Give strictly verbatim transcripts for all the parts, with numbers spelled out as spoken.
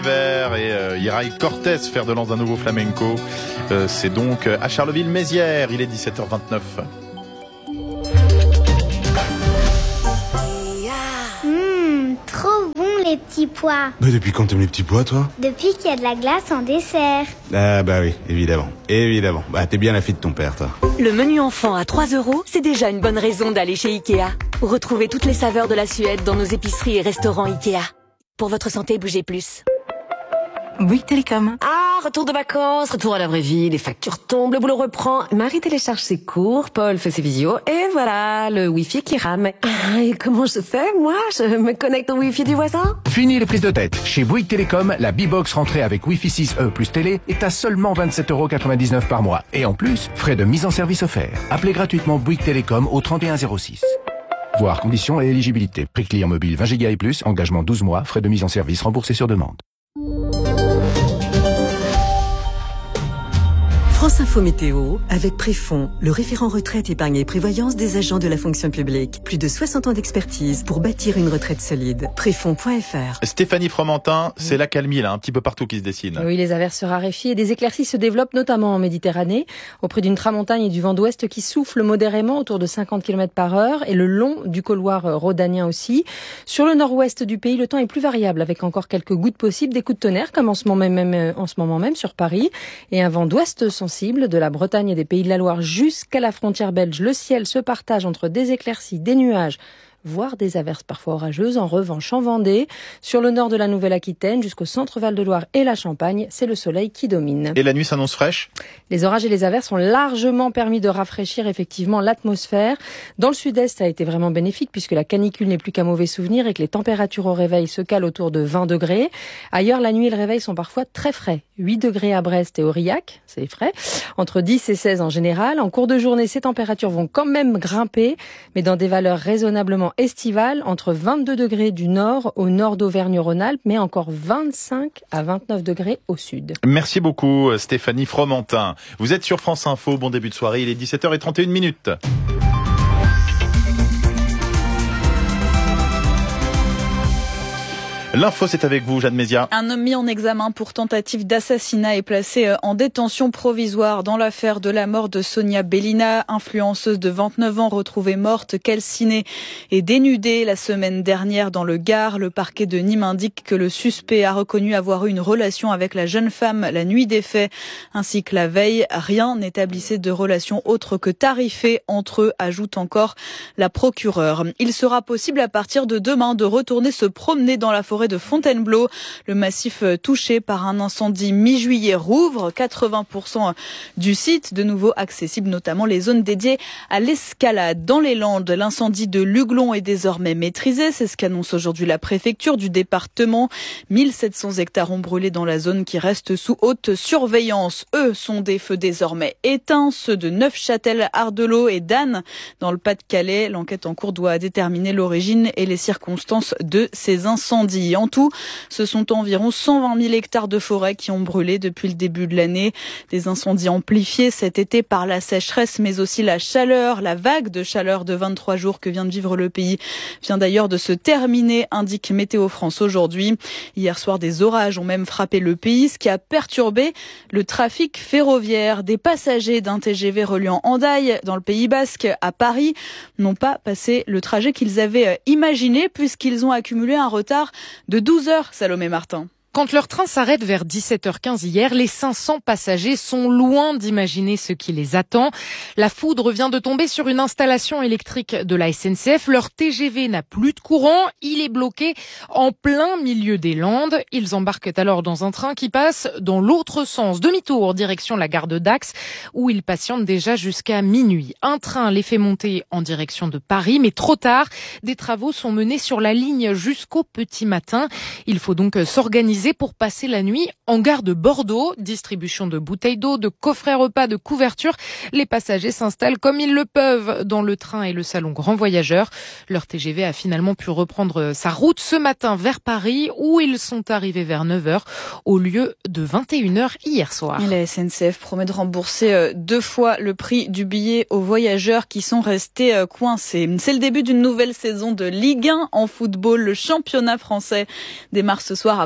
Vert et euh, Iraï Cortés faire de lance d'un nouveau flamenco. Euh, c'est donc à Charleville-Mézières. Il est dix-sept heures vingt-neuf. Mmh, trop bon les petits pois. Mais depuis quand t'aimes les petits pois, toi? Depuis qu'il y a de la glace en dessert. Ah bah oui, évidemment. Évidemment. Bah t'es bien la fille de ton père, toi. Le menu enfant à trois euros, c'est déjà une bonne raison d'aller chez Ikea. Retrouvez toutes les saveurs de la Suède dans nos épiceries et restaurants Ikea. Pour votre santé, bougez plus. Bouygues Télécom. Ah, retour de vacances, retour à la vraie vie, les factures tombent, le boulot reprend. Marie télécharge ses cours, Paul fait ses visios, et voilà, le wifi qui rame. Ah, et comment je fais, moi? Je me connecte au wifi du voisin? Fini les prises de tête. Chez Bouygues Télécom, la B-Box rentrée avec Wi-Fi six E plus télé est à seulement vingt-sept euros quatre-vingt-dix-neuf par mois. Et en plus, frais de mise en service offerts. Appelez gratuitement Bouygues Télécom au trente et un zéro six. Voir conditions et éligibilité. Prix client mobile vingt gigas et plus, engagement douze mois, frais de mise en service remboursés sur demande. France Info Météo, avec Préfond, le référent retraite, épargne et prévoyance des agents de la fonction publique. Plus de soixante ans d'expertise pour bâtir une retraite solide. Préfond point F R. Stéphanie Fromentin, c'est l'accalmie là, un petit peu partout qui se dessine. Oui, les averses se raréfient et des éclaircies se développent notamment en Méditerranée, auprès d'une tramontagne et du vent d'ouest qui souffle modérément autour de cinquante kilomètres par heure et le long du couloir rhodanien aussi. Sur le nord-ouest du pays, le temps est plus variable avec encore quelques gouttes possibles, des coups de tonnerre comme en ce moment même, en ce moment même sur Paris et un vent d'ouest sensible de la Bretagne et des Pays de la Loire jusqu'à la frontière belge. Le ciel se partage entre des éclaircies, des nuages, voire des averses parfois orageuses. En revanche, en Vendée, sur le nord de la Nouvelle-Aquitaine jusqu'au centre Val-de-Loire et la Champagne, c'est le soleil qui domine. Et la nuit s'annonce fraîche? Les orages et les averses ont largement permis de rafraîchir effectivement l'atmosphère. Dans le sud-est, ça a été vraiment bénéfique puisque la canicule n'est plus qu'un mauvais souvenir et que les températures au réveil se calent autour de vingt degrés. Ailleurs, la nuit et le réveil sont parfois très frais. huit degrés à Brest et Aurillac, c'est frais. Entre dix et seize en général. En cours de journée, ces températures vont quand même grimper, mais dans des valeurs raisonnablement estivale, entre vingt-deux degrés du nord au nord d'Auvergne-Rhône-Alpes, mais encore vingt-cinq à vingt-neuf degrés au sud. Merci beaucoup Stéphanie Fromentin. Vous êtes sur France Info, bon début de soirée, il est dix-sept heures trente et une minutes. L'info, c'est avec vous, Jeanne Mézia. Un homme mis en examen pour tentative d'assassinat est placé en détention provisoire dans l'affaire de la mort de Sonia Bellina, influenceuse de vingt-neuf ans retrouvée morte, calcinée et dénudée la semaine dernière dans le Gard. Le parquet de Nîmes indique que le suspect a reconnu avoir eu une relation avec la jeune femme la nuit des faits, ainsi que la veille. Rien n'établissait de relation autre que tarifée entre eux, ajoute encore la procureure. Il sera possible à partir de demain de retourner se promener dans la forêt de Fontainebleau. Le massif touché par un incendie mi-juillet rouvre quatre-vingts pour cent du site, de nouveau accessible, notamment les zones dédiées à l'escalade. Dans les Landes, l'incendie de Luglon est désormais maîtrisé. C'est ce qu'annonce aujourd'hui la préfecture du département. mille sept cents hectares ont brûlé dans la zone qui reste sous haute surveillance. Eux sont des feux désormais éteints, ceux de Neufchâtel, Ardelot et d'Anne dans le Pas-de-Calais. L'enquête en cours doit déterminer l'origine et les circonstances de ces incendies. En tout, ce sont environ cent vingt mille hectares de forêt qui ont brûlé depuis le début de l'année. Des incendies amplifiés cet été par la sécheresse, mais aussi la chaleur. La vague de chaleur de vingt-trois jours que vient de vivre le pays vient d'ailleurs de se terminer, indique Météo France aujourd'hui. Hier soir, des orages ont même frappé le pays, ce qui a perturbé le trafic ferroviaire. Des passagers d'un T G V reliant Hendaye, dans le Pays Basque, à Paris, n'ont pas passé le trajet qu'ils avaient imaginé puisqu'ils ont accumulé un retard de douze heures, Salomé Martin. Quand leur train s'arrête vers dix-sept heures quinze hier, les cinq cents passagers sont loin d'imaginer ce qui les attend. La foudre vient de tomber sur une installation électrique de la S N C F. Leur T G V n'a plus de courant. Il est bloqué en plein milieu des Landes. Ils embarquent alors dans un train qui passe dans l'autre sens, demi-tour, direction la gare de Dax, où ils patientent déjà jusqu'à minuit. Un train les fait monter en direction de Paris, mais trop tard. Des travaux sont menés sur la ligne jusqu'au petit matin. Il faut donc s'organiser pour passer la nuit en gare de Bordeaux. Distribution de bouteilles d'eau, de coffrets repas, de couvertures. Les passagers s'installent comme ils le peuvent dans le train et le salon Grand Voyageur. Leur T G V a finalement pu reprendre sa route ce matin vers Paris, où ils sont arrivés vers neuf heures au lieu de vingt et une heures hier soir. Et la S N C F promet de rembourser deux fois le prix du billet aux voyageurs qui sont restés coincés. C'est le début d'une nouvelle saison de Ligue un en football. Le championnat français démarre ce soir à vingt heures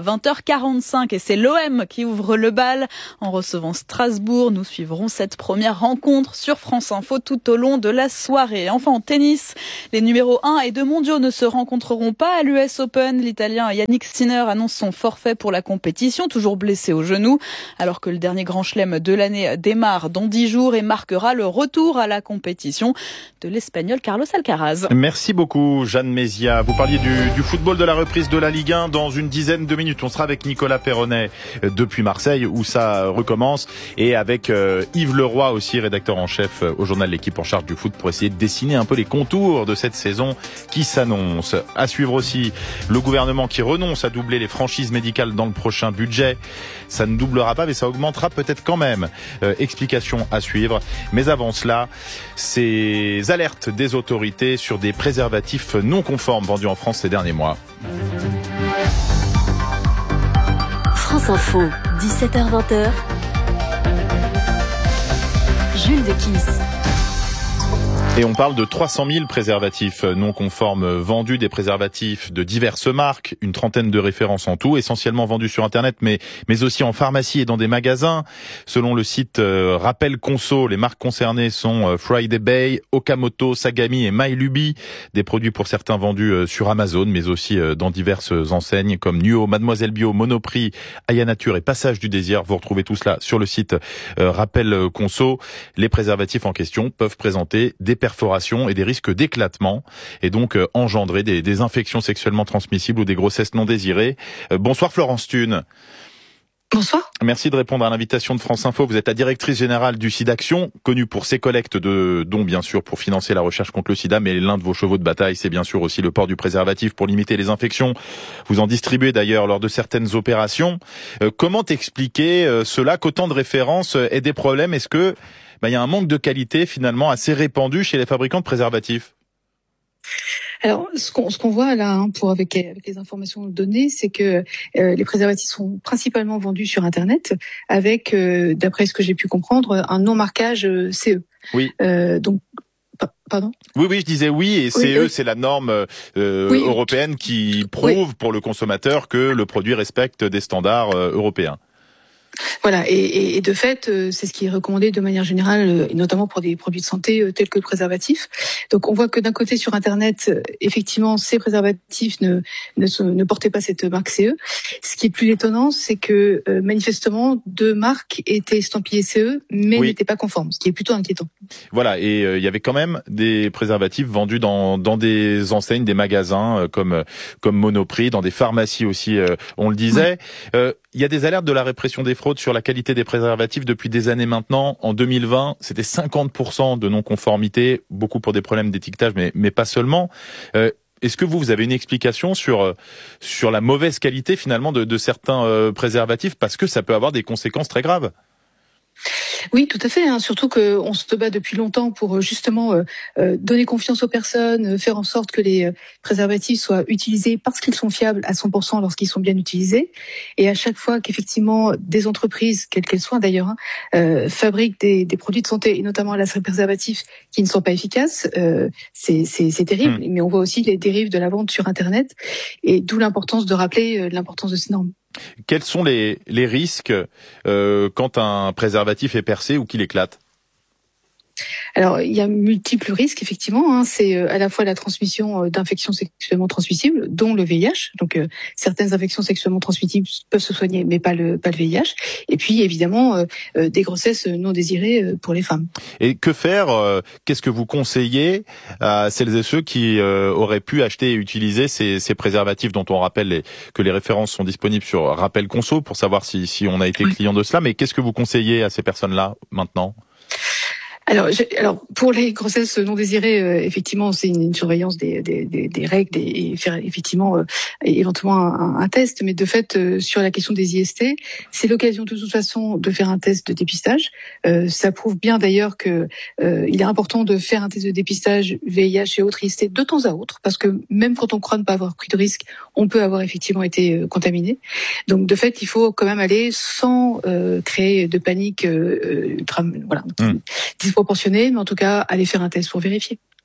quarante-cinq et c'est l'O M qui ouvre le bal. En recevant Strasbourg, nous suivrons cette première rencontre sur France Info tout au long de la soirée. Enfin, en tennis, les numéros un et deux mondiaux ne se rencontreront pas à l'U S Open. L'Italien Yannick Sinner annonce son forfait pour la compétition, toujours blessé au genou, alors que le dernier grand chelem de l'année démarre dans dix jours et marquera le retour à la compétition de l'Espagnol Carlos Alcaraz. Merci beaucoup, Jeanne Mézia. Vous parliez du, du football, de la reprise de la Ligue un dans une dizaine de minutes. On sera avec Nicolas Perronnet depuis Marseille, où ça recommence, et avec euh, Yves Leroy aussi, rédacteur en chef au journal L'Équipe en charge du foot, pour essayer de dessiner un peu les contours de cette saison qui s'annonce. À suivre aussi le gouvernement qui renonce à doubler les franchises médicales dans le prochain budget. Ça ne doublera pas, mais ça augmentera peut-être quand même. Euh, explication à suivre. Mais avant cela, ces alertes des autorités sur des préservatifs non conformes vendus en France ces derniers mois. France Info, dix-sept heures vingt. Jules de Kiss. Et on parle de trois cent mille préservatifs non conformes vendus, des préservatifs de diverses marques, une trentaine de références en tout, essentiellement vendus sur Internet, mais mais aussi en pharmacie et dans des magasins. Selon le site euh, Rappel Conso, les marques concernées sont euh, Friday Bay, Okamoto, Sagami et MyLuby, des produits pour certains vendus euh, sur Amazon, mais aussi euh, dans diverses enseignes comme Nuo, Mademoiselle Bio, Monoprix, Aya Nature et Passage du Désir. Vous retrouvez tout cela sur le site euh, Rappel Conso. Les préservatifs en question peuvent présenter des perforations et des risques d'éclatement, et donc euh, engendrer des, des infections sexuellement transmissibles ou des grossesses non désirées. Euh, bonsoir Florence Thune. Bonsoir. Merci de répondre à l'invitation de France Info. Vous êtes la directrice générale du SIDAction, connue pour ses collectes de dons, bien sûr, pour financer la recherche contre le sida, mais l'un de vos chevaux de bataille, c'est bien sûr aussi le port du préservatif pour limiter les infections. Vous en distribuez d'ailleurs lors de certaines opérations. Euh, comment expliquer euh, cela, qu'autant de références euh, aient des problèmes? Est-ce que bah, y a un manque de qualité finalement assez répandu chez les fabricants de préservatifs? Alors, ce qu'on ce qu'on voit là, hein, pour avec, avec les informations données, c'est que euh, les préservatifs sont principalement vendus sur Internet, avec, euh, d'après ce que j'ai pu comprendre, un non-marquage euh, C E. Oui. Euh, donc, pardon. Oui, oui, je disais oui, et C E, oui, oui. C'est la norme euh, oui, européenne qui prouve oui. pour le consommateur que le produit respecte des standards euh, européens. Voilà, et, et de fait, c'est ce qui est recommandé de manière générale, et notamment pour des produits de santé tels que le préservatif. Donc, on voit que d'un côté sur Internet, effectivement, ces préservatifs ne ne, ne portaient pas cette marque C E. Ce qui est plus étonnant, c'est que euh, manifestement, deux marques étaient estampillées C E, mais oui. n'étaient pas conformes, ce qui est plutôt inquiétant. Voilà, et il euh, y avait quand même des préservatifs vendus dans dans des enseignes, des magasins euh, comme comme Monoprix, dans des pharmacies aussi, euh, on le disait. Il ouais. euh, y a des alertes de la répression des fraudes sur la qualité des préservatifs depuis des années maintenant. En deux mille vingt, c'était cinquante pour cent de non-conformité, beaucoup pour des problèmes d'étiquetage, mais, mais pas seulement. Euh, est-ce que vous, vous avez une explication sur, sur la mauvaise qualité finalement de, de certains euh, préservatifs, parce que ça peut avoir des conséquences très graves? Oui, tout à fait. Hein. Surtout qu'on se bat depuis longtemps pour justement euh, euh, donner confiance aux personnes, faire en sorte que les euh, préservatifs soient utilisés parce qu'ils sont fiables à cent pour cent lorsqu'ils sont bien utilisés. Et à chaque fois qu'effectivement des entreprises, quelles qu'elles soient d'ailleurs, hein, euh, fabriquent des, des produits de santé, et notamment la préservatifs qui ne sont pas efficaces, euh, c'est, c'est, c'est terrible. Mmh. Mais on voit aussi les dérives de la vente sur Internet, et d'où l'importance de rappeler euh, l'importance de ces normes. Quels sont les, les risques euh, quand un préservatif est percé ou qu'il éclate? Alors, il y a multiples risques, effectivement. Hein. C'est à la fois la transmission d'infections sexuellement transmissibles, dont le V I H. Donc, euh, certaines infections sexuellement transmissibles peuvent se soigner, mais pas le, pas le V I H. Et puis, évidemment, euh, des grossesses non désirées pour les femmes. Et que faire euh, Qu'est-ce que vous conseillez à celles et ceux qui euh, auraient pu acheter et utiliser ces, ces préservatifs, dont on rappelle les, que les références sont disponibles sur Rappel Conso, pour savoir si, si on a été oui. client de cela. Mais qu'est-ce que vous conseillez à ces personnes-là maintenant? Alors, alors pour les grossesses non désirées, euh, effectivement, c'est une, une surveillance des, des, des, des règles et, et faire effectivement euh, éventuellement un, un test. Mais de fait, euh, sur la question des I S T, c'est l'occasion de toute façon de faire un test de dépistage. Euh, ça prouve bien d'ailleurs que euh, il est important de faire un test de dépistage V I H et autres I S T de temps à autre, parce que même quand on croit ne pas avoir pris de risque, on peut avoir effectivement été euh, contaminé. Donc de fait, il faut quand même aller sans euh, créer de panique, euh, euh, voilà. Mmh. proportionné, mais en tout cas, aller faire un test pour vérifier.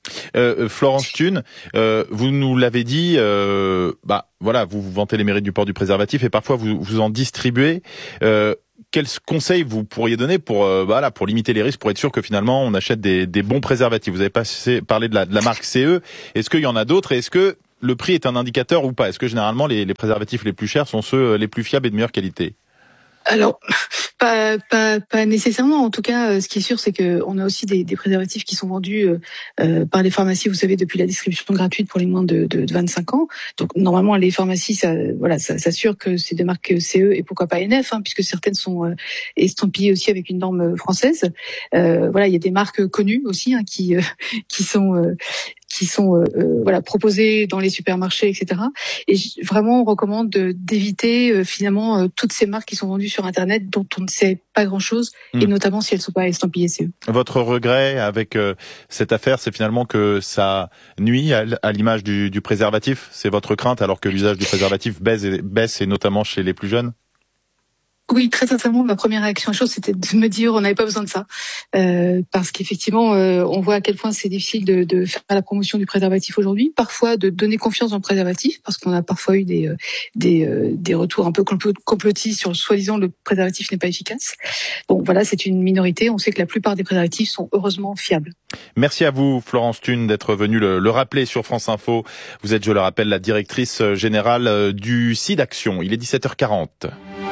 Euh, Florence Thune, euh, vous nous l'avez dit, euh, bah voilà, vous, vous vantez les mérites du port du préservatif et parfois vous, vous en distribuez. Euh, quels conseils vous pourriez donner pour, euh, voilà, pour limiter les risques, pour être sûr que finalement on achète des, des bons préservatifs? Vous avez passé, parlé de la, de la marque C E. Est-ce qu'il y en a d'autres? Et est-ce que le prix est un indicateur ou pas? Est-ce que généralement les, les préservatifs les plus chers sont ceux les plus fiables et de meilleure qualité? Alors, pas, pas, pas nécessairement. En tout cas, ce qui est sûr, c'est que on a aussi des, des préservatifs qui sont vendus euh, par les pharmacies. Vous savez, depuis la distribution gratuite pour les moins de, de, de vingt-cinq ans. Donc, normalement, les pharmacies, ça, voilà, ça s'assure que c'est des marques C E et pourquoi pas N F, hein, puisque certaines sont euh, estampillées aussi avec une norme française. Euh, voilà, il y a des marques connues aussi hein, qui, euh, qui sont euh, qui sont euh, voilà proposés dans les supermarchés, et cetera. Et vraiment, on recommande de, d'éviter euh, finalement euh, toutes ces marques qui sont vendues sur Internet dont on ne sait pas grand-chose, mmh. et notamment si elles ne sont pas estampillées C E. Votre regret avec euh, cette affaire, c'est finalement que ça nuit à, à l'image du, du préservatif? C'est votre crainte alors que l'usage du préservatif baisse et, baisse et notamment chez les plus jeunes? Oui, très sincèrement, ma première réaction à chose, c'était de me dire on n'avait pas besoin de ça, euh, parce qu'effectivement, euh, on voit à quel point c'est difficile de, de faire la promotion du préservatif aujourd'hui, parfois de donner confiance dans le préservatif, parce qu'on a parfois eu des des, des retours un peu complotistes sur soi-disant le préservatif n'est pas efficace. Bon, voilà, c'est une minorité. On sait que la plupart des préservatifs sont heureusement fiables. Merci à vous, Florence Thune, d'être venue le, le rappeler sur France Info. Vous êtes, je le rappelle, la directrice générale du SIDAction. Il est dix-sept heures quarante.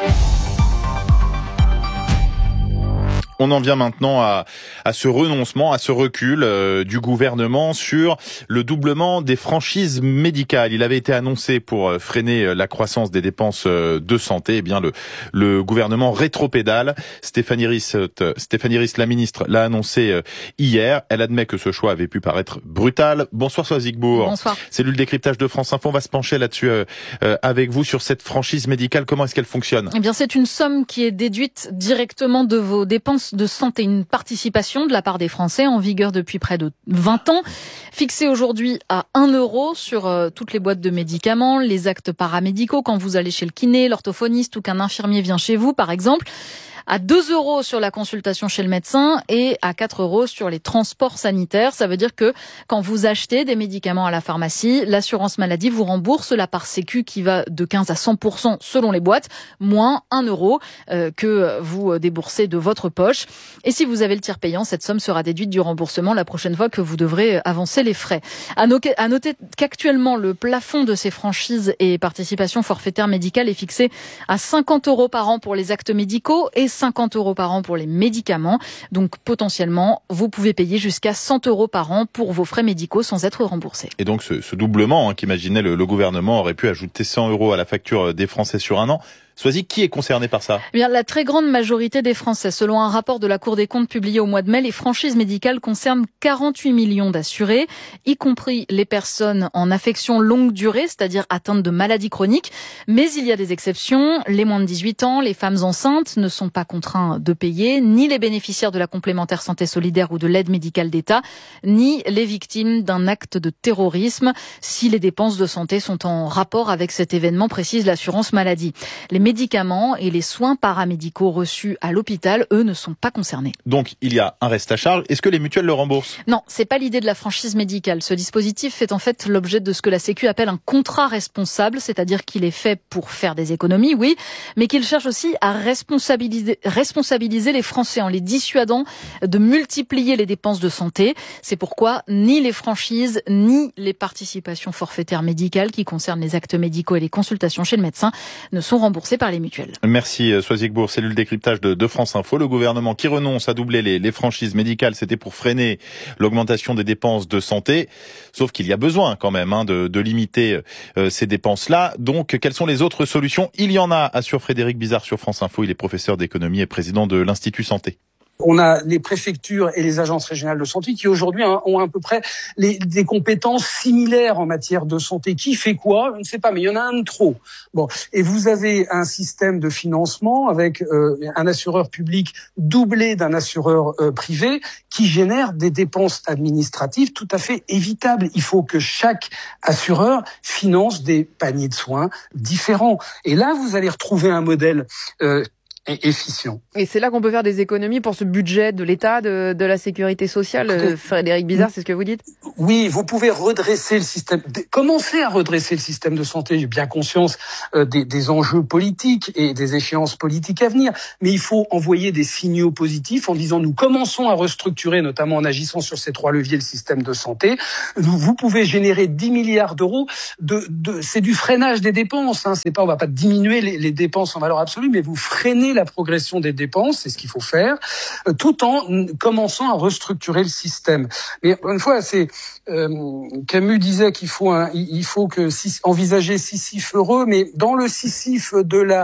On en vient maintenant à, à ce renoncement, à ce recul euh, du gouvernement sur le doublement des franchises médicales. Il avait été annoncé pour freiner la croissance des dépenses de santé. Eh bien, le, le gouvernement rétropédale. Stéphanie Ries, Stéphanie Ries, la ministre, l'a annoncé hier. Elle admet que ce choix avait pu paraître brutal. Bonsoir, Sois Igbourg. Bonsoir. Cellule décryptage de France Info. On va se pencher là-dessus euh, avec vous sur cette franchise médicale. Comment est-ce qu'elle fonctionne? Eh bien, c'est une somme qui est déduite directement de vos dépenses de santé, une participation de la part des Français en vigueur depuis près de vingt ans, fixée aujourd'hui à un euro sur euh, toutes les boîtes de médicaments, les actes paramédicaux quand vous allez chez le kiné, l'orthophoniste ou qu'un infirmier vient chez vous, par exemple, à deux euros sur la consultation chez le médecin et à quatre euros sur les transports sanitaires. Ça veut dire que quand vous achetez des médicaments à la pharmacie, l'assurance maladie vous rembourse la part sécu qui va de quinze à cent pour cent selon les boîtes, moins un euro euh, que vous déboursez de votre poche. Et si vous avez le tiers payant, cette somme sera déduite du remboursement la prochaine fois que vous devrez avancer les frais. À noter, à noter qu'actuellement, le plafond de ces franchises et participations forfaitaires médicales est fixé à cinquante euros par an pour les actes médicaux et cinquante euros par an pour les médicaments. Donc potentiellement, vous pouvez payer jusqu'à cent euros par an pour vos frais médicaux sans être remboursé. Et donc ce, ce doublement hein, qu'imaginait le, le gouvernement aurait pu ajouter cent euros à la facture des Français sur un an. Sois-y, qui est concerné par ça? Eh bien, la très grande majorité des Français. Selon un rapport de la Cour des comptes publié au mois de mai, les franchises médicales concernent quarante-huit millions d'assurés, y compris les personnes en affection longue durée, c'est-à-dire atteintes de maladies chroniques. Mais il y a des exceptions. Les moins de dix-huit ans, les femmes enceintes ne sont pas contraints de payer, ni les bénéficiaires de la complémentaire santé solidaire ou de l'aide médicale d'État, ni les victimes d'un acte de terrorisme, si les dépenses de santé sont en rapport avec cet événement, précise l'assurance maladie. Les médicaments et les soins paramédicaux reçus à l'hôpital, eux, ne sont pas concernés. Donc, il y a un reste à charge. Est-ce que les mutuelles le remboursent? Non, c'est pas l'idée de la franchise médicale. Ce dispositif fait en fait l'objet de ce que la Sécu appelle un contrat responsable, c'est-à-dire qu'il est fait pour faire des économies, oui, mais qu'il cherche aussi à responsabiliser, responsabiliser les Français en les dissuadant de multiplier les dépenses de santé. C'est pourquoi ni les franchises, ni les participations forfaitaires médicales qui concernent les actes médicaux et les consultations chez le médecin ne sont remboursées par les mutuelles. Merci Sois Igbourg, cellule décryptage de, de France Info. Le gouvernement qui renonce à doubler les, les franchises médicales, c'était pour freiner l'augmentation des dépenses de santé. Sauf qu'il y a besoin quand même hein, de, de limiter euh, ces dépenses-là. Donc, quelles sont les autres solutions? Il y en a, assure Frédéric Bizard sur France Info. Il est professeur d'économie et président de l'Institut Santé. On a les préfectures et les agences régionales de santé qui aujourd'hui hein, ont à peu près les, des compétences similaires en matière de santé. Qui fait quoi? Je ne sais pas, mais il y en a un de trop. Bon, et vous avez un système de financement avec euh, un assureur public doublé d'un assureur euh, privé qui génère des dépenses administratives tout à fait évitables. Il faut que chaque assureur finance des paniers de soins différents. Et là, vous allez retrouver un modèle euh, et efficient. Et c'est là qu'on peut faire des économies pour ce budget de l'État, de, de la sécurité sociale. Euh, Frédéric Bizard, c'est ce que vous dites? Oui, vous pouvez redresser le système, commencer à redresser le système de santé. J'ai bien conscience euh, des, des enjeux politiques et des échéances politiques à venir, mais il faut envoyer des signaux positifs en disant nous commençons à restructurer, notamment en agissant sur ces trois leviers, le système de santé. Vous, vous pouvez générer dix milliards d'euros de, de c'est du freinage des dépenses. Hein. C'est pas, on va pas diminuer les, les dépenses en valeur absolue, mais vous freinez la progression des dépenses, c'est ce qu'il faut faire, euh, tout en commençant à restructurer le système. Mais une fois, c'est euh, Camus disait qu'il faut un, il faut que envisager Sisyphe heureux, mais dans le Sisyphe de la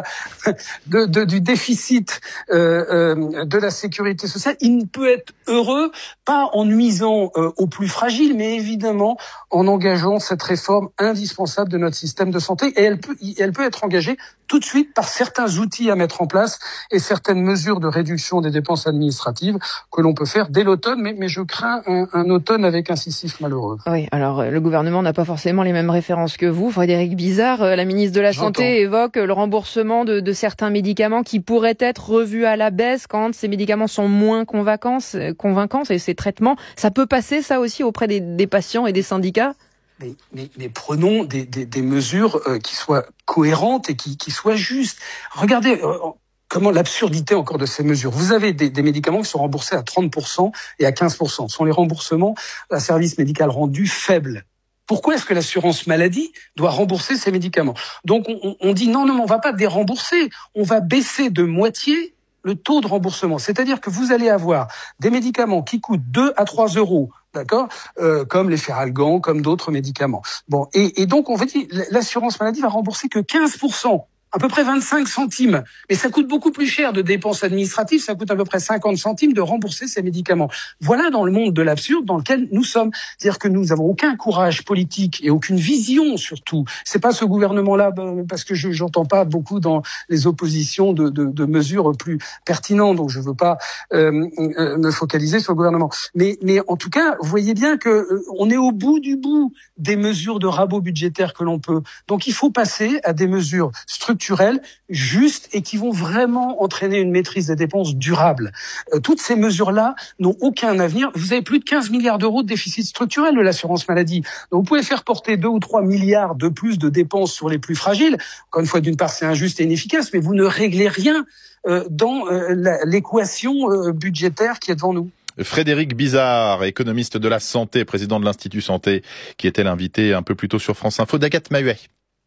de, de du déficit euh, euh, de la sécurité sociale, il ne peut être heureux pas en nuisant euh, aux plus fragiles, mais évidemment en engageant cette réforme indispensable de notre système de santé. Et elle peut, elle peut être engagée tout de suite par certains outils à mettre en place et certaines mesures de réduction des dépenses administratives que l'on peut faire dès l'automne, mais, mais je crains un, un automne avec un Sisyphe malheureux. Oui, alors le gouvernement n'a pas forcément les mêmes références que vous. Frédéric Bizard, la ministre de la J'entends. Santé évoque le remboursement de, de certains médicaments qui pourraient être revus à la baisse quand ces médicaments sont moins convaincants, convaincants et ces traitements. Ça peut passer, ça aussi, auprès des, des patients et des syndicats? Mais, mais, mais prenons des, des, des mesures euh, qui soient cohérentes et qui, qui soient justes. Regardez euh, comment l'absurdité encore de ces mesures. Vous avez des, des médicaments qui sont remboursés à trente pour cent et à quinze pour cent. Ce sont les remboursements d'un service médical rendu faible. Pourquoi est-ce que l'assurance maladie doit rembourser ces médicaments? Donc on, on dit non, non, on va pas dérembourser. On va baisser de moitié le taux de remboursement. C'est-à-dire que vous allez avoir des médicaments qui coûtent deux à trois euros, d'accord, euh, comme les Feralgan, comme d'autres médicaments. Bon, et, et donc on va dire l'assurance maladie va rembourser que quinze pour cent. À peu près vingt-cinq centimes. Mais ça coûte beaucoup plus cher de dépenses administratives, ça coûte à peu près cinquante centimes de rembourser ces médicaments. Voilà dans le monde de l'absurde dans lequel nous sommes. C'est-à-dire que nous n'avons aucun courage politique et aucune vision surtout. C'est pas ce gouvernement-là, parce que je j'entends pas beaucoup dans les oppositions de, de, de mesures plus pertinentes, donc je veux pas euh, me focaliser sur le gouvernement. Mais, mais en tout cas, vous voyez bien que euh, on est au bout du bout des mesures de rabot budgétaire que l'on peut. Donc il faut passer à des mesures structurelles, justes et qui vont vraiment entraîner une maîtrise des dépenses durable. Euh, toutes ces mesures-là n'ont aucun avenir. Vous avez plus de quinze milliards d'euros de déficit structurel de l'assurance maladie. Donc vous pouvez faire porter deux ou trois milliards de plus de dépenses sur les plus fragiles. Encore une fois, d'une part, c'est injuste et inefficace, mais vous ne réglez rien euh, dans euh, la, l'équation euh, budgétaire qui est devant nous. Frédéric Bizard, économiste de la santé, président de l'Institut Santé, qui était l'invité un peu plus tôt sur France Info d'Agathe Mahuet.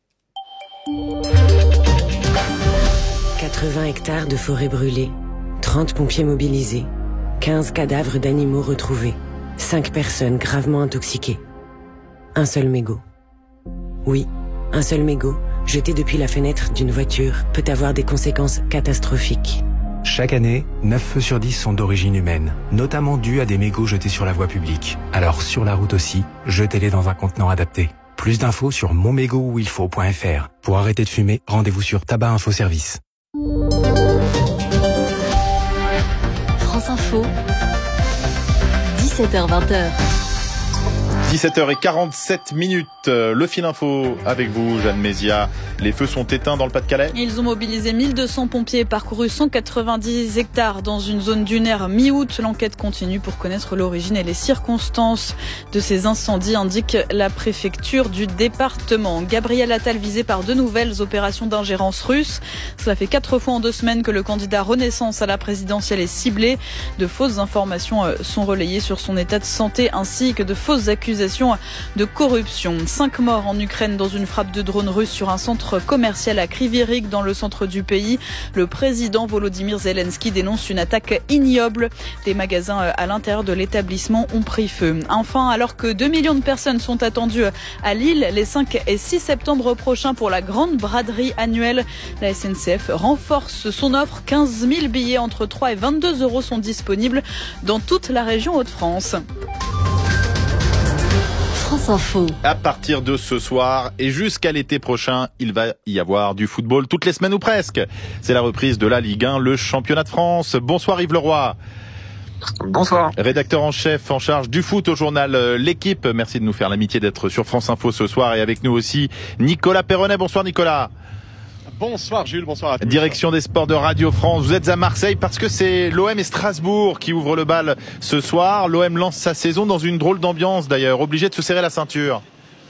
quatre-vingts hectares de forêt brûlée, trente pompiers mobilisés, quinze cadavres d'animaux retrouvés, cinq personnes gravement intoxiquées. Un seul mégot. Oui, un seul mégot, jeté depuis la fenêtre d'une voiture, peut avoir des conséquences catastrophiques. Chaque année, neuf feux sur dix sont d'origine humaine, notamment dus à des mégots jetés sur la voie publique. Alors sur la route aussi, jetez-les dans un contenant adapté. Plus d'infos sur mon mégot où il faut point f r. Pour arrêter de fumer, rendez-vous sur Tabac Info Service. France Info, dix-sept heures vingt. dix-sept heures quarante-sept minutes, le fil info avec vous, Jeanne Mézia. Les feux sont éteints dans le Pas-de-Calais. Ils ont mobilisé mille deux cents pompiers et parcouru cent quatre-vingt-dix hectares dans une zone dunaire mi-août. L'enquête continue pour connaître l'origine et les circonstances de ces incendies, indique la préfecture du département. Gabriel Attal visé par de nouvelles opérations d'ingérence russe. Cela fait quatre fois en deux semaines que le candidat Renaissance à la présidentielle est ciblé. De fausses informations sont relayées sur son état de santé ainsi que de fausses accusations de corruption. Cinq morts en Ukraine dans une frappe de drone russe sur un centre commercial à Kryvyi-Rih dans le centre du pays. Le président Volodymyr Zelensky dénonce une attaque ignoble. Des magasins à l'intérieur de l'établissement ont pris feu. Enfin, alors que deux millions de personnes sont attendues à Lille les cinq et six septembre prochains pour la grande braderie annuelle, la S N C F renforce son offre. quinze mille billets entre trois et vingt-deux euros sont disponibles dans toute la région Hauts-de-France. France Info. À partir de ce soir et jusqu'à l'été prochain, il va y avoir du football toutes les semaines ou presque. C'est la reprise de la Ligue un, le championnat de France. Bonsoir Yves Leroy. Bonsoir. Rédacteur en chef en charge du foot au journal L'Équipe. Merci de nous faire l'amitié d'être sur France Info ce soir et avec nous aussi Nicolas Perronnet. Bonsoir Nicolas. Bonsoir Jules, bonsoir à tous. Direction des sports de Radio France, vous êtes à Marseille parce que c'est l'O M et Strasbourg qui ouvrent le bal ce soir. L'O M lance sa saison dans une drôle d'ambiance d'ailleurs, obligé de se serrer la ceinture.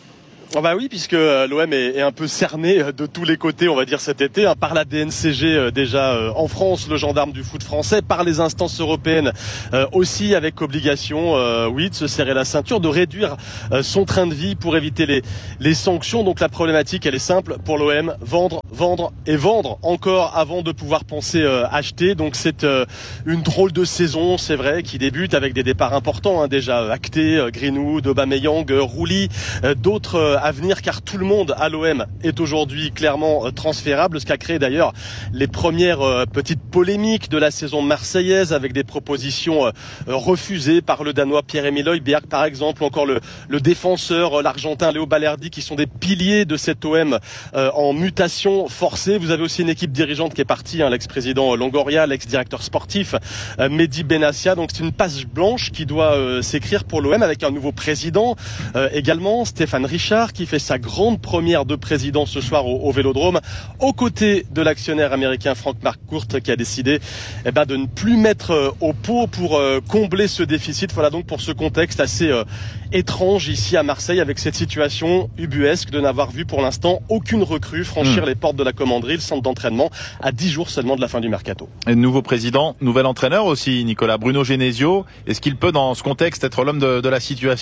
Oh bah oui, puisque l'O M est, est un peu cerné de tous les côtés, on va dire cet été, hein, par la D N C G euh, déjà euh, en France, le gendarme du foot français, par les instances européennes euh, aussi, avec obligation, euh, oui, de se serrer la ceinture, de réduire euh, son train de vie pour éviter les, les sanctions. Donc la problématique, elle est simple pour l'O M, vendre, vendre et vendre encore avant de pouvoir penser euh, acheter. Donc c'est euh, une drôle de saison, c'est vrai, qui débute avec des départs importants, hein, déjà actés, euh, Greenwood, Aubameyang, euh, Rouli, euh, d'autres euh, à venir, car tout le monde à l'O M est aujourd'hui clairement euh, transférable, ce qui a créé d'ailleurs les premières euh, petites polémiques de la saison marseillaise, avec des propositions euh, refusées par le Danois Pierre-Emile Højbjerg par exemple, ou encore le, le défenseur, euh, l'Argentin Léo Balerdi, qui sont des piliers de cet O M euh, en mutation forcée. Vous avez aussi une équipe dirigeante qui est partie, hein, l'ex-président Longoria, l'ex-directeur sportif euh, Mehdi Benassia. Donc c'est une page blanche qui doit euh, s'écrire pour l'O M, avec un nouveau président euh, également, Stéphane Richard, qui fait sa grande première de président ce soir au, au Vélodrome, aux côtés de l'actionnaire américain Frank McCourt, qui a décidé eh ben, de ne plus mettre euh, au pot pour euh, combler ce déficit. Voilà donc pour ce contexte assez euh, étrange ici à Marseille, avec cette situation ubuesque de n'avoir vu pour l'instant aucune recrue franchir mmh. les portes de la commanderie, le centre d'entraînement, à dix jours seulement de la fin du mercato. Et nouveau président, nouvel entraîneur aussi, Nicolas, Bruno Genesio. Est-ce qu'il peut dans ce contexte être l'homme de, de la situation ?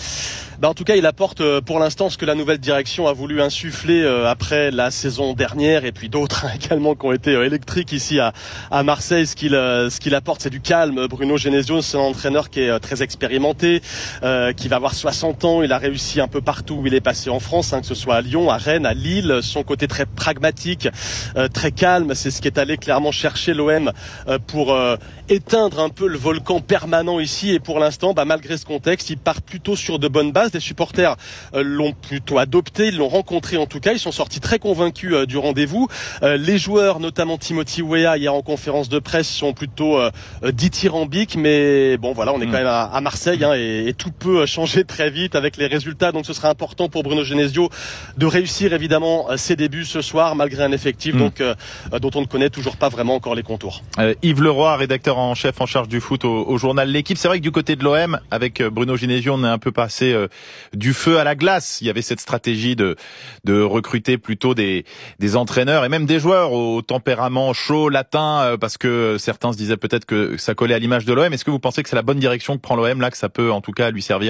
Bah en tout cas, il apporte pour l'instant ce que la nouvelle direction a voulu insuffler après la saison dernière, et puis d'autres également qui ont été électriques ici à, à Marseille. Ce qu'il, ce qu'il apporte, c'est du calme. Bruno Genesio, c'est un entraîneur qui est très expérimenté, euh, qui va avoir soixante ans. Il a réussi un peu partout où il est passé en France, hein, que ce soit à Lyon, à Rennes, à Lille. Son côté très pragmatique, euh, très calme, c'est ce qui est allé clairement chercher l'O M euh, pour euh, éteindre un peu le volcan permanent ici. Et pour l'instant, bah, malgré ce contexte, il part plutôt sur de bonnes bases. Les supporters euh, l'ont plutôt adopté, ils l'ont rencontré en tout cas, ils sont sortis très convaincus euh, du rendez-vous. Euh, les joueurs, notamment Timothy Weah hier en conférence de presse, sont plutôt euh, dithyrambiques, mais bon voilà, on est mmh. quand même à, à Marseille, hein, et, et tout peut changer très vite avec les résultats. Donc ce sera important pour Bruno Genesio de réussir évidemment ses débuts ce soir, malgré un effectif mmh. donc euh, dont on ne connaît toujours pas vraiment encore les contours. Euh, Yves Leroy, rédacteur en chef en charge du foot au, au journal L'Équipe. C'est vrai que du côté de l'O M, avec Bruno Genesio, on est un peu passé euh, du feu à la glace. Il y avait cette stratégie de de recruter plutôt des des entraîneurs et même des joueurs au tempérament chaud, latin, parce que certains se disaient peut-être que ça collait à l'image de l'O M. Est-ce que vous pensez que c'est la bonne direction que prend l'O M là, que ça peut en tout cas lui servir ?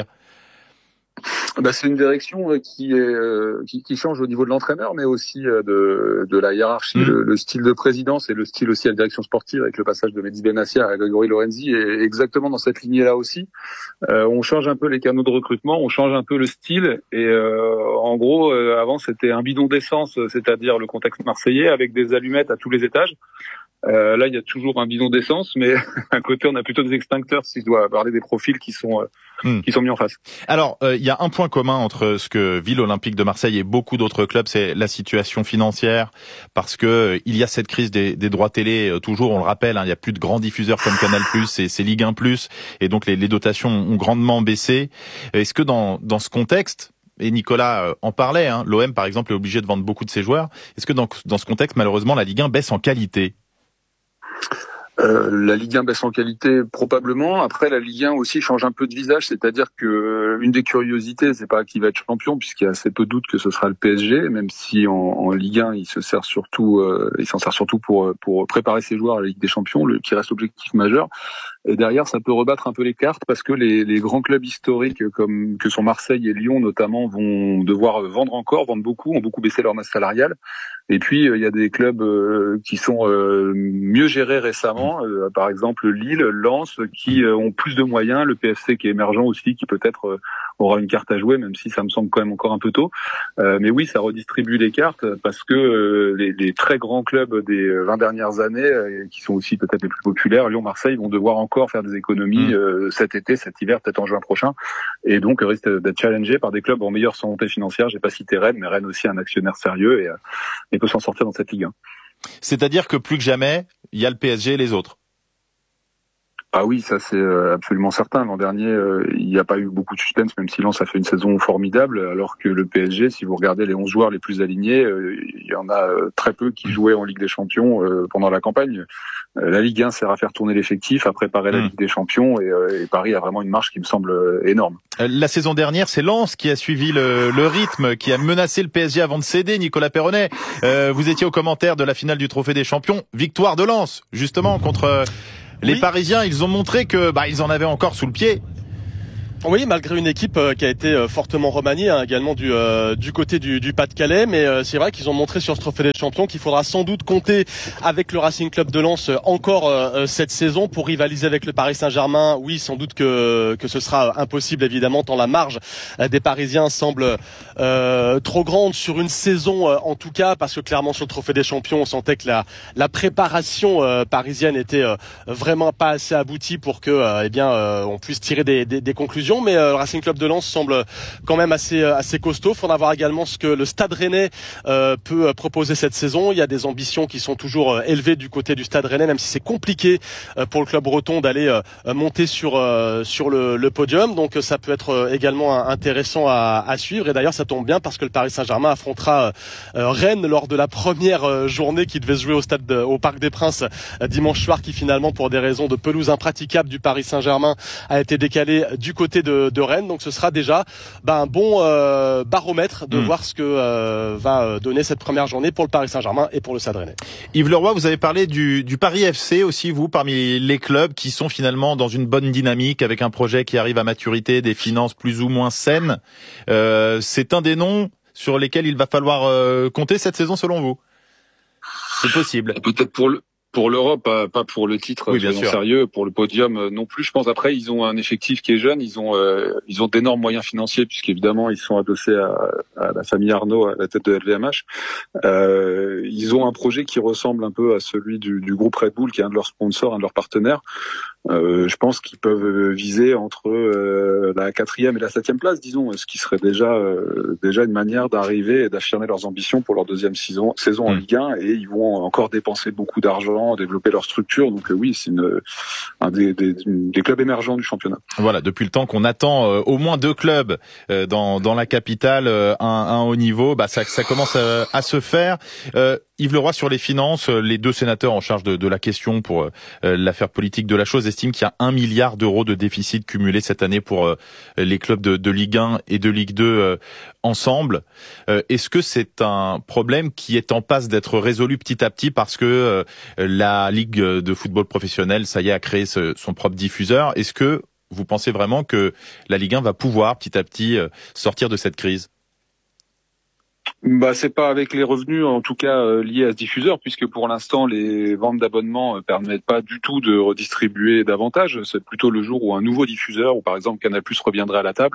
Bah, c'est une direction qui est euh, qui, qui change au niveau de l'entraîneur, mais aussi euh, de de la hiérarchie, mmh. le, le style de présidence et le style aussi à la direction sportive, avec le passage de Mehdi Benassia à Grégory Lorenzi, est exactement dans cette lignée-là aussi. Euh, on change un peu les canaux de recrutement, on change un peu le style, et euh, en gros, euh, avant c'était un bidon d'essence, c'est-à-dire le contexte marseillais, avec des allumettes à tous les étages. Euh, là, il y a toujours un bidon d'essence, mais à côté, on a plutôt des extincteurs, si je dois parler des profils qui sont euh, hmm. qui sont mis en face. Alors, euh, il y a un point commun entre ce que vit l'Olympique de Marseille et beaucoup d'autres clubs, c'est la situation financière, parce que euh, il y a cette crise des, des droits télé. Euh, toujours, on le rappelle, hein, il y a plus de grands diffuseurs comme Canal+, et c'est Ligue un plus, et donc les, les dotations ont grandement baissé. Est-ce que dans dans ce contexte, et Nicolas en parlait, hein, l'O M par exemple est obligé de vendre beaucoup de ses joueurs. Est-ce que dans dans ce contexte, malheureusement, la Ligue un baisse en qualité ? Euh, la Ligue un baisse en qualité probablement. Après, la Ligue un aussi change un peu de visage, c'est-à-dire que euh, une des curiosités, c'est pas qui va être champion, puisqu'il y a assez peu de doute que ce sera le P S G, même si en, en Ligue un, il se sert surtout, euh, il s'en sert surtout pour pour préparer ses joueurs à la Ligue des Champions, le, qui reste l'objectif majeur. Et derrière, ça peut rebattre un peu les cartes, parce que les, les grands clubs historiques comme que sont Marseille et Lyon notamment vont devoir vendre encore, vendre beaucoup, ont beaucoup baissé leur masse salariale. Et puis il y a des clubs euh, qui sont euh, mieux gérés récemment, euh, par exemple Lille, Lens, qui euh, ont plus de moyens, le P F C qui est émergent aussi, qui peut-être euh, aura une carte à jouer, même si ça me semble quand même encore un peu tôt. Euh, mais oui, ça redistribue les cartes, parce que euh, les, les très grands clubs des vingt dernières années, euh, qui sont aussi peut-être les plus populaires, Lyon, Marseille, vont devoir encore faire des économies euh, cet été, cet hiver, peut-être en juin prochain, et donc risque d'être challengé par des clubs en meilleure santé financière. J'ai pas cité Rennes, mais Rennes aussi un actionnaire sérieux et, euh, et peut s'en sortir dans cette Ligue un. C'est-à-dire que plus que jamais, il y a le P S G et les autres. Ah oui, ça c'est absolument certain. L'an dernier, euh, il n'y a pas eu beaucoup de suspense, même si Lens a fait une saison formidable, alors que le P S G, si vous regardez les onze joueurs les plus alignés, euh, il y en a très peu qui jouaient en Ligue des Champions euh, pendant la campagne. Euh, la Ligue un sert à faire tourner l'effectif, à préparer la Ligue des Champions, et, euh, et Paris a vraiment une marche qui me semble énorme. La saison dernière, c'est Lens qui a suivi le, le rythme, qui a menacé le P S G avant de céder. Nicolas Perronnet, euh, vous étiez au commentaire de la finale du Trophée des Champions. Victoire de Lens, justement, contre... Les oui. Parisiens, ils ont montré que bah ils en avaient encore sous le pied. Oui, malgré une équipe euh, qui a été euh, fortement remaniée, hein, également du euh, du côté du, du Pas-de-Calais, mais euh, c'est vrai qu'ils ont montré sur ce Trophée des Champions qu'il faudra sans doute compter avec le Racing Club de Lens euh, encore euh, cette saison pour rivaliser avec le Paris Saint-Germain. Oui, sans doute que que ce sera impossible évidemment, tant la marge euh, des Parisiens semble euh, trop grande sur une saison euh, en tout cas, parce que clairement sur le Trophée des Champions, on sentait que la la préparation euh, parisienne était euh, vraiment pas assez aboutie pour que euh, eh bien euh, on puisse tirer des des, des conclusions. Mais euh, le Racing Club de Lens semble quand même assez assez costaud. Il faudra voir également ce que le Stade Rennais euh, peut proposer cette saison. Il y a des ambitions qui sont toujours euh, élevées du côté du Stade Rennais, même si c'est compliqué euh, pour le club breton d'aller euh, monter sur euh, sur le, le podium. Donc ça peut être euh, également intéressant à, à suivre. Et d'ailleurs, ça tombe bien parce que le Paris Saint-Germain affrontera euh, Rennes lors de la première euh, journée qui devait se jouer au stade de, au Parc des Princes euh, dimanche soir, qui finalement, pour des raisons de pelouse impraticable du Paris Saint-Germain, a été décalé du côté de, de Rennes. Donc ce sera déjà ben, un bon euh, baromètre de mmh. voir ce que euh, va donner cette première journée pour le Paris Saint-Germain et pour le Stade Rennais. Yves Leroy, vous avez parlé du, du Paris F C aussi, vous, parmi les clubs qui sont finalement dans une bonne dynamique, avec un projet qui arrive à maturité, des finances plus ou moins saines. Euh, c'est un des noms sur lesquels il va falloir euh, compter cette saison, selon vous? C'est possible. Peut-être pour le Pour l'Europe, pas, pas pour le titre, oui, bien sûr. Sérieux, pour le podium euh, non plus. Je pense après ils ont un effectif qui est jeune, ils ont euh, ils ont d'énormes moyens financiers puisqu'évidemment ils sont adossés à, à la famille Arnaud à la tête de L V M H. Euh, ils ont un projet qui ressemble un peu à celui du, du groupe Red Bull, qui est un de leurs sponsors, un de leurs partenaires. Euh, je pense qu'ils peuvent viser entre euh, la quatrième et la septième place, disons, ce qui serait déjà euh, déjà une manière d'arriver et d'affirmer leurs ambitions pour leur deuxième saison, saison en Ligue un, et ils vont encore dépenser beaucoup d'argent, développer leur structure. Donc euh, oui, c'est une, un des, des, des clubs émergents du championnat. Voilà, depuis le temps qu'on attend euh, au moins deux clubs euh, dans dans la capitale, euh, un, un haut niveau, bah ça ça commence à, à se faire. Euh, Yves Leroy, sur les finances, les deux sénateurs en charge de, de la question pour euh, l'affaire politique de la chose estiment qu'il y a un milliard d'euros de déficit cumulé cette année pour euh, les clubs de, de Ligue un et de Ligue deux euh, ensemble. Euh, est-ce que c'est un problème qui est en passe d'être résolu petit à petit parce que euh, la Ligue de football professionnel, ça y est, a créé ce, son propre diffuseur? Est-ce que vous pensez vraiment que la Ligue un va pouvoir petit à petit euh, sortir de cette crise? Bah, c'est pas avec les revenus, en tout cas euh, liés à ce diffuseur, puisque pour l'instant les ventes d'abonnements euh, permettent pas du tout de redistribuer davantage. C'est plutôt le jour où un nouveau diffuseur, ou par exemple Canal+ reviendrait à la table,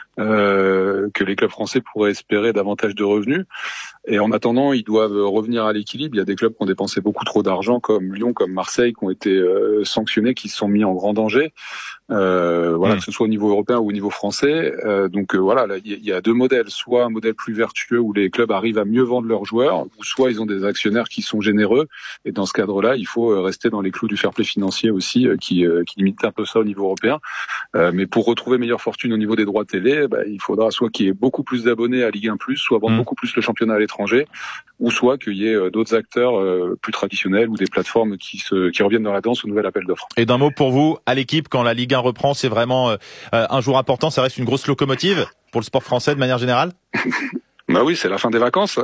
euh, que les clubs français pourraient espérer davantage de revenus. Et en attendant, ils doivent revenir à l'équilibre. Il y a des clubs qui ont dépensé beaucoup trop d'argent, comme Lyon, comme Marseille, qui ont été euh, sanctionnés, qui se sont mis en grand danger. Euh, voilà, mmh. que ce soit au niveau européen ou au niveau français. Euh, donc euh, voilà, il y a deux modèles. Soit un modèle plus vertueux où les clubs arrivent à mieux vendre leurs joueurs, ou soit ils ont des actionnaires qui sont généreux. Et dans ce cadre-là, il faut rester dans les clous du fair play financier aussi, euh, qui, euh, qui limite un peu ça au niveau européen. Euh, mais pour retrouver meilleure fortune au niveau des droits télé, bah, il faudra soit qu'il y ait beaucoup plus d'abonnés à Ligue un plus, soit vendre mmh. beaucoup plus le championnat à l'étranger, ou soit qu'il y ait d'autres acteurs euh, plus traditionnels ou des plateformes qui, se, qui reviennent dans la danse au nouvel appel d'offres. Et d'un mot pour vous, à l'équipe, quand la Ligue un reprend, c'est vraiment euh, un jour important, ça reste une grosse locomotive pour le sport français de manière générale? Bah oui, c'est la fin des vacances.